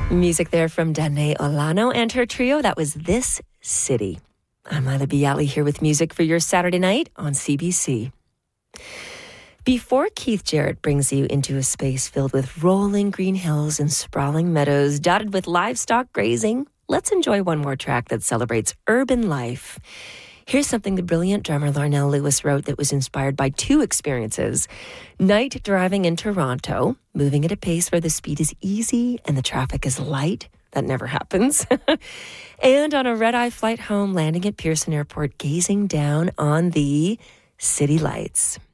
Music there from Danae Olano and her trio. That was This City. I'm Lila Bialy here with music for your Saturday night on CBC. Before Keith Jarrett brings you into a space filled with rolling green hills and sprawling meadows dotted with livestock grazing, let's enjoy one more track that celebrates urban life. Here's something the brilliant drummer Larnell Lewis wrote that was inspired by two experiences. Night driving in Toronto, moving at a pace where the speed is easy and the traffic is light. That never happens. And on a red-eye flight home, landing at Pearson Airport, gazing down on the city lights.